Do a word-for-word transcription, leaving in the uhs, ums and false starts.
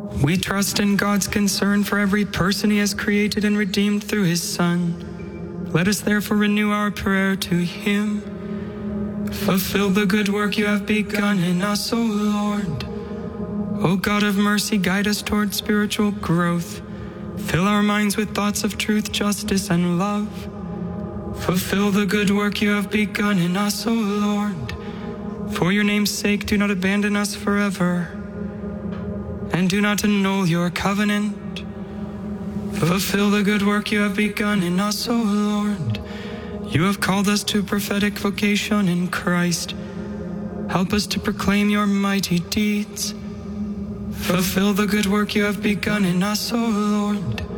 We trust in God's concern for every person he has created and redeemed through his Son. Let us therefore renew our prayer to him. Fulfill the good work you have begun in us, O Lord. O God of mercy, guide us toward spiritual growth. Fill our minds with thoughts of truth, justice, and love. Fulfill the good work you have begun in us, O Lord. For your name's sake, do not abandon us forever, and do not annul your covenant. Fulfill the good work you have begun in us, O Lord. You have called us to prophetic vocation in Christ. Help us to proclaim your mighty deeds. Fulfill the good work you have begun in us, O Lord.